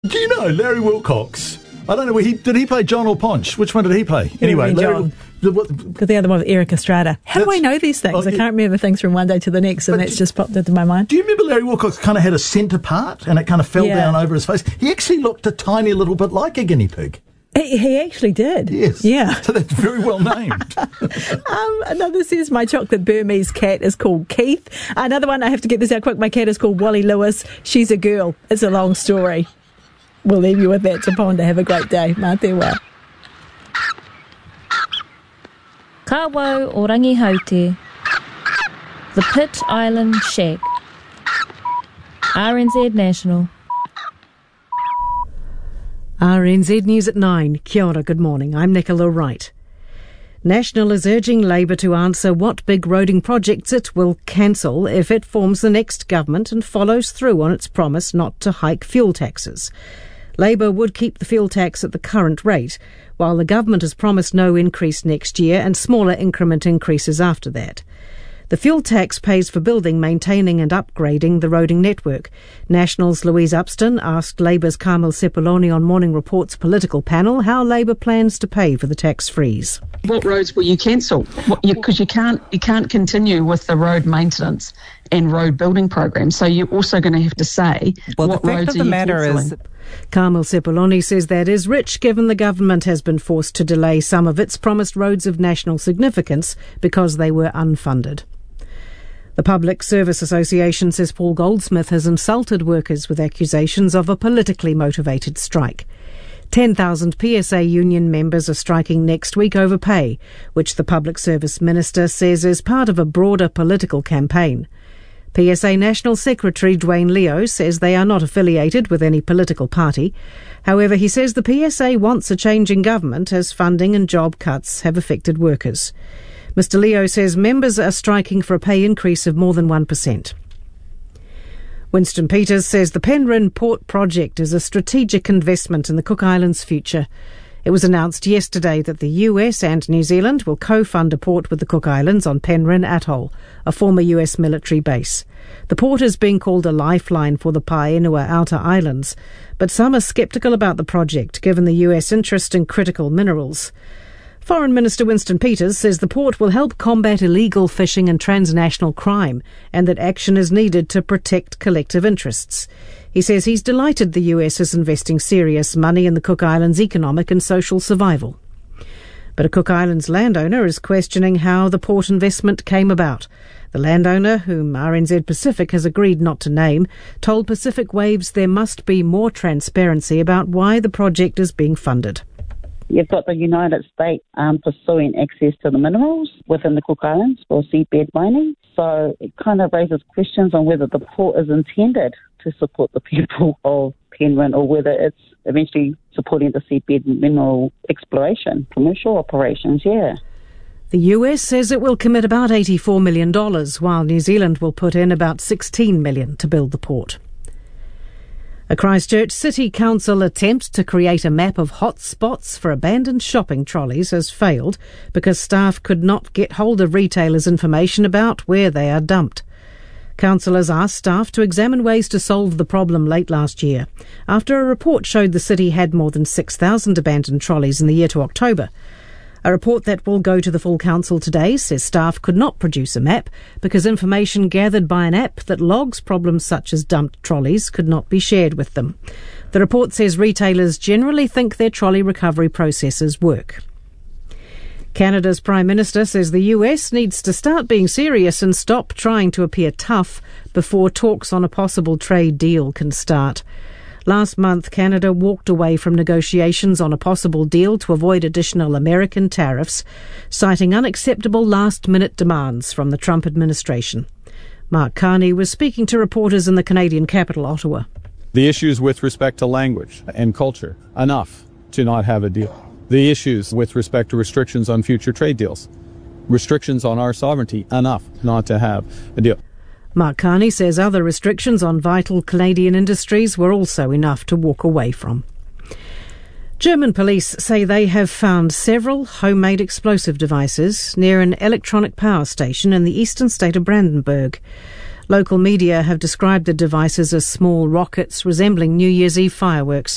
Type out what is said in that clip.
Do you know Larry Wilcox? I don't know where did he play John or Ponch? Which one did he play? Anyway, John. Because the other one with Eric Estrada. How do I know these things? I can't remember things from one day to the next, and that's just popped into my mind. Do you remember Larry Wilcox kind of had a centre part, and it kind of fell down over his face? He actually looked a tiny little bit like a guinea pig. He actually did. Yes. Yeah. So that's very well named. Another says, my chocolate Burmese cat is called Keith. Another one, I have to get this out quick, my cat is called Wally Lewis. She's a girl. It's a long story. We'll leave you with that, Te Ponda. Have a great day. Mā te wā. Ka wau o Rangihaute. The Pitt Island Shack. RNZ National. RNZ News at 9. Kia ora, good morning. I'm Nicola Wright. National is urging Labour to answer what big roading projects it will cancel if it forms the next government and follows through on its promise not to hike fuel taxes. Labour would keep the fuel tax at the current rate, while the government has promised no increase next year and smaller increment increases after that. The fuel tax pays for building, maintaining and upgrading the roading network. National's Louise Upston asked Labour's Carmel Sepuloni on Morning Report's political panel how Labour plans to pay for the tax freeze. What roads will you cancel? Because you can't continue with the road maintenance and road building program. So you're also going to have to say what roads are you cancelling. Carmel Sepuloni says that is rich, given the government has been forced to delay some of its promised roads of national significance because they were unfunded. The Public Service Association says Paul Goldsmith has insulted workers with accusations of a politically motivated strike. 10,000 PSA union members are striking next week over pay, which the Public Service Minister says is part of a broader political campaign. PSA National Secretary Dwayne Leo says they are not affiliated with any political party. However, he says the PSA wants a change in government as funding and job cuts have affected workers. Mr Leo says members are striking for a pay increase of more than 1%. Winston Peters says the Penryn Port project is a strategic investment in the Cook Islands' future. It was announced yesterday that the US and New Zealand will co-fund a port with the Cook Islands on Penryn Atoll, a former US military base. The port is being called a lifeline for the Paenua Outer Islands, but some are sceptical about the project given the US interest in critical minerals. Foreign Minister Winston Peters says the port will help combat illegal fishing and transnational crime and that action is needed to protect collective interests. He says he's delighted the US is investing serious money in the Cook Islands' economic and social survival. But a Cook Islands landowner is questioning how the port investment came about. The landowner, whom RNZ Pacific has agreed not to name, told Pacific Waves there must be more transparency about why the project is being funded. You've got the United States pursuing access to the minerals within the Cook Islands for seabed mining. So it kind of raises questions on whether the port is intended to support the people of Penryn or whether it's eventually supporting the seabed mineral exploration, commercial operations, yeah. The US says it will commit about $84 million, while New Zealand will put in about $16 million to build the port. A Christchurch City Council attempt to create a map of hot spots for abandoned shopping trolleys has failed because staff could not get hold of retailers' information about where they are dumped. Councillors asked staff to examine ways to solve the problem late last year, after a report showed the city had more than 6,000 abandoned trolleys in the year to October. A report that will go to the full council today says staff could not produce a map because information gathered by an app that logs problems such as dumped trolleys could not be shared with them. The report says retailers generally think their trolley recovery processes work. Canada's Prime Minister says the US needs to start being serious and stop trying to appear tough before talks on a possible trade deal can start. Last month, Canada walked away from negotiations on a possible deal to avoid additional American tariffs, citing unacceptable last-minute demands from the Trump administration. Mark Carney was speaking to reporters in the Canadian capital, Ottawa. The issues with respect to language and culture, enough to not have a deal. The issues with respect to restrictions on future trade deals, restrictions on our sovereignty, enough not to have a deal. Mark Carney says other restrictions on vital Canadian industries were also enough to walk away from. German police say they have found several homemade explosive devices near an electronic power station in the eastern state of Brandenburg. Local media have described the devices as small rockets resembling New Year's Eve fireworks.